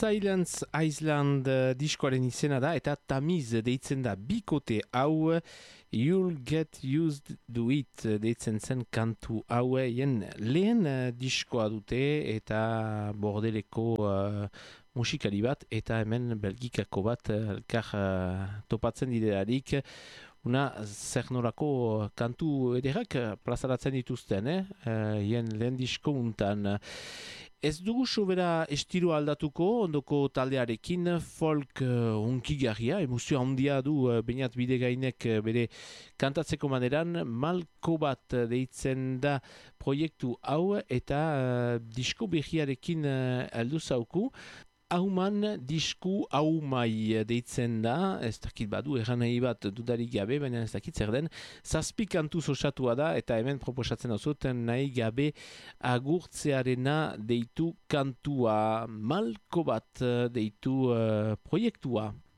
Silence Island diskoaren izena da eta tamiz deitzen da bikote hau You'll Get Used to It deitzen zen kantu haueien lehen diskoa dute eta bordeleko musikari bat eta hemen belgikako bat elkar topatzen direlarik una zer norako kantu ederrak plazaratzen dituzten, hien lehen disko untan. Ez dugu sobera estilo aldatuko, ondoko taldearekin folk unkigarria, emozio handia du Beñat Bidegainek bere kantatzeko maneran, malko bat deitzen da proiektu hau eta disko behiarekin heldu zauku. Hauman disku haumai deitzen da, ez dakit badu erranei bat dudarik gabe, baina ez dakit zer den, zazpi kantuz osatua da eta hemen proposatzen dazut nahi gabe agurtzearena deitu kantua, malko bat deitu proiektua.